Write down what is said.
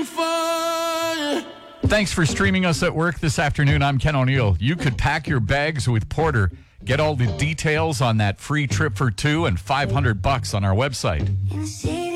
Thanks for streaming us at work this afternoon. I'm Ken O'Neill. You could pack your bags with Porter. Get all the details on that free trip for two and $500 on our website.